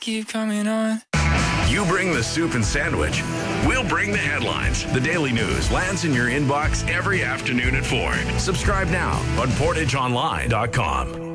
keep coming on. You bring the soup and sandwich. We'll bring the headlines. The Daily News lands in your inbox every afternoon at 4. Subscribe now on PortageOnline.com.